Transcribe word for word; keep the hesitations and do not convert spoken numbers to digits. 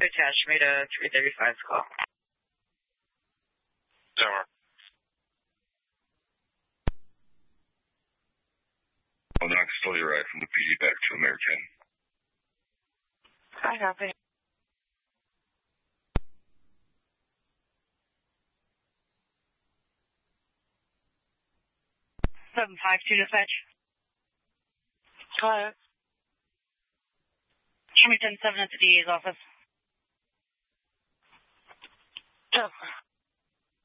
Attach, made a three thirty-five call. Tower. Oh, no, it's still your ride from the P D back to American. I copy. seven five two dispatch. Hello. Show me ten seven at the D A's office. Oh.